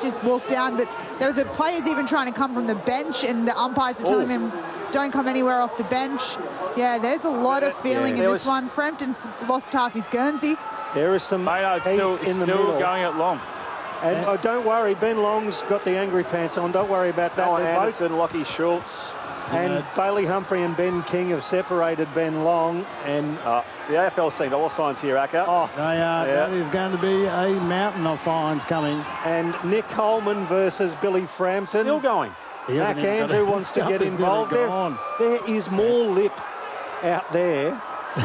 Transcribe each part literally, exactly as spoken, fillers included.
just walked down, but there was a players even trying to come from the bench, and the umpires were telling Ooh. them, don't come anywhere off the bench. Yeah, there's a lot of feeling Yeah, in was, this one. Frampton's lost half his Guernsey. There is some Maynard heat still, in the still middle. going at long. And oh, don't worry, Ben Long's got the angry pants on. Don't worry about that. Noah They're both- Anderson, Lockie Schultz. And Yeah. Bailey Humphrey and Ben King have separated Ben Long. And Uh, the A F L's seen dollar signs here, Acker. oh, They are, Yeah. That is going to be a mountain of fines coming. and Nick Coleman versus Billy Frampton. Still going. He hasn't Mac even got Andrew a- wants to get He's nearly involved there. gone. There is more lip out there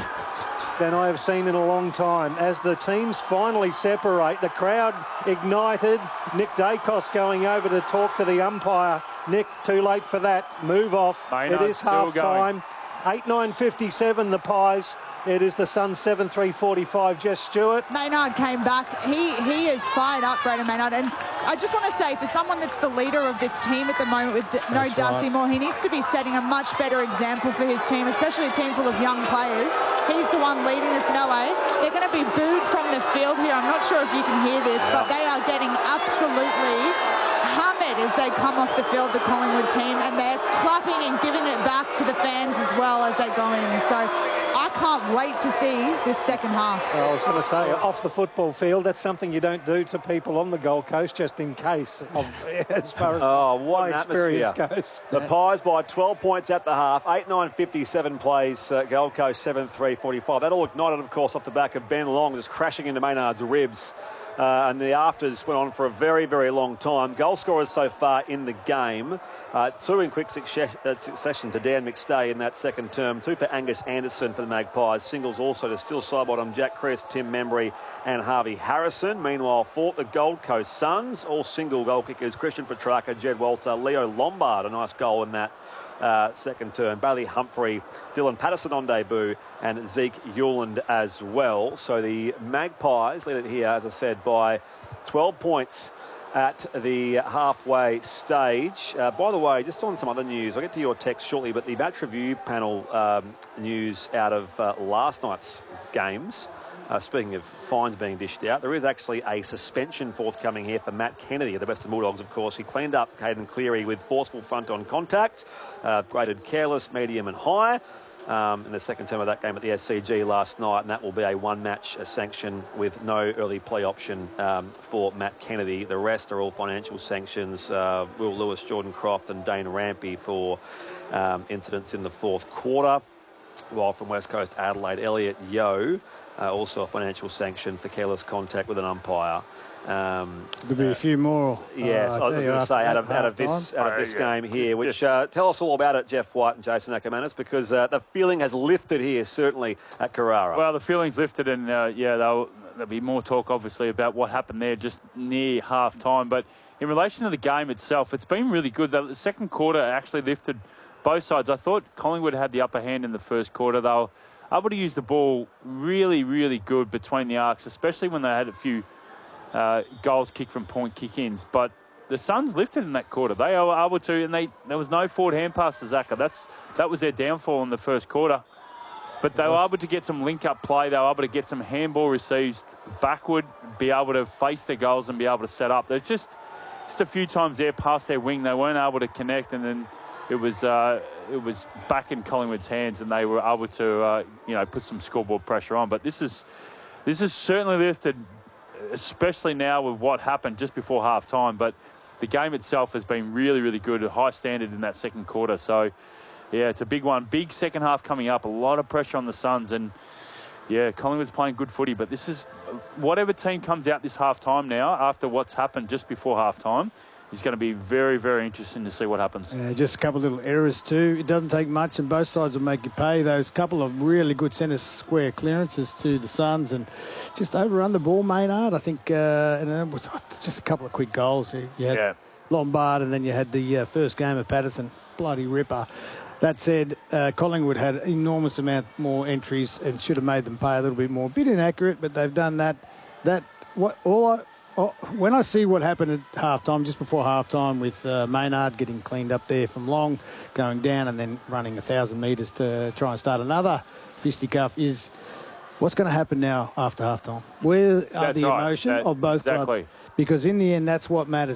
than I have seen in a long time. As the teams finally separate, the crowd ignited. Nick Dacos going over to talk to the umpire. Nick, too late for that. Move off. Maynard it is still half going. time. eight nine fifty-seven, the Pies. It is the Suns seven three forty-five. Jess Stewart. Maynard came back. He he is fired up, Braden Maynard. And I just want to say, for someone that's the leader of this team at the moment with D- no That's Darcy right. Moore, he needs to be setting a much better example for his team, especially a team full of young players. He's the one leading this melee. They're going to be booed from the field here. I'm not sure if you can hear this, but they are getting absolutely hammered as they come off the field, the Collingwood team, and they're clapping and giving it back to the fans as well as they go in. So I can't wait to see this second half. I was going to say, off the football field, that's something you don't do to people on the Gold Coast, just in case, of, as far as Oh, what my an experience atmosphere. goes. The Pies by twelve points at the half. eight nine fifty-seven plays, uh, Gold Coast seven three forty-five. That all ignited, of course, off the back of Ben Long just crashing into Maynard's ribs. Uh, and the afters went on for a very, very long time. Goal scorers so far in the game. Uh, two in quick succession to Dan McStay in that second term. Two for Angus Anderson for the Magpies. Singles also to Still Sidebottom, Jack Crisp, Tim Membry and Harvey Harrison. Meanwhile, for the Gold Coast Suns, all single goal kickers, Christian Petrarca, Jed Walter, Leo Lombard, a nice goal in that Uh, second turn. Bailey Humphrey, Dylan Patterson on debut, and Zeke Hewland as well. So the Magpies lead it here, as I said, by twelve points at the halfway stage. Uh, by the way, just on some other news, I'll get to your text shortly, but the match review panel um, news out of uh, last night's games. Uh, speaking of fines being dished out, there is actually a suspension forthcoming here for Matt Kennedy of the Western Bulldogs, of course. He cleaned up Caden Cleary with forceful front-on contact, uh, graded careless, medium and high um, in the second term of that game at the S C G last night, and that will be a one-match uh, sanction with no early play option um, for Matt Kennedy. The rest are all financial sanctions. Uh, Will Lewis, Jordan Croft and Dane Rampy for um, incidents in the fourth quarter. While from West Coast Adelaide, Elliot Yeo, uh, also a financial sanction for careless contact with an umpire. Um, There'll be uh, a few more. Yes, uh, I was tell you, going to after say out that of out of this half-time. out of Oh, this yeah. game here, which uh, tell us all about it, Jeff White and Jason Ackermanis, because uh, the feeling has lifted here certainly at Carrara. Well, the feeling's lifted, and uh, yeah, there'll, there'll be more talk, obviously, about what happened there just near half time. But in relation to the game itself, it's been really good. The second quarter actually lifted both sides. I thought Collingwood had the upper hand in the first quarter. They were able to use the ball really, really good between the arcs, especially when they had a few uh, goals kicked from point kick-ins. But the Suns lifted in that quarter. They were able to, and they there was no forward hand pass to Zaka. That's that was their downfall in the first quarter. But they were able to get some link-up play. They were able to get some handball receives backward, be able to face their goals and be able to set up. There's just just a few times there past their wing, they weren't able to connect, and then it was uh, it was back in Collingwood's hands, and they were able to uh, you know put some scoreboard pressure on. But this is this is certainly lifted, especially now with what happened just before half time. But the game itself has been really, really good, a high standard in that second quarter. So yeah, it's a big one. Big second half coming up. A lot of pressure on the Suns, and yeah, Collingwood's playing good footy. But this is whatever team comes out this half time now after what's happened just before half time. It's going to be very, very interesting to see what happens. Yeah, just a couple of little errors too. It doesn't take much, and both sides will make you pay. Those couple of really good centre square clearances to the Suns, and just overrun the ball, Maynard. I think, uh, and it was just a couple of quick goals. You had Yeah. Lombard, and then you had the uh, first game of Patterson. Bloody ripper. That said, uh, Collingwood had an enormous amount more entries and should have made them pay a little bit more. A bit inaccurate, but they've done that. That what all I. Oh, when I see what happened at halftime, just before halftime, with uh, Maynard getting cleaned up there from long, going down and then running a thousand metres to try and start another fisticuff, is what's going to happen now after halftime? Where are That's the right. emotion That- of both exactly. clubs? Because in the end, that's what matters.